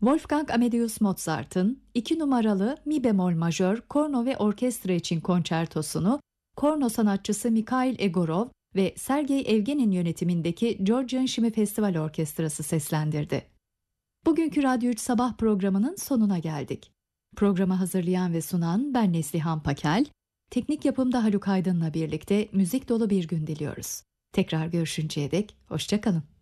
Wolfgang Amadeus Mozart'ın 2 numaralı mi bemol majör korno ve orkestra için konçertosunu korno sanatçısı Mikhail Egorov ve Sergey Evgen'in yönetimindeki Georgian Shimi Festival Orkestrası seslendirdi. Bugünkü Radyo 3 Sabah programının sonuna geldik. Programı hazırlayan ve sunan ben Neslihan Pakel, teknik yapımda Haluk Aydın'la birlikte müzik dolu bir gün diliyoruz. Tekrar görüşünceye dek hoşça kalın.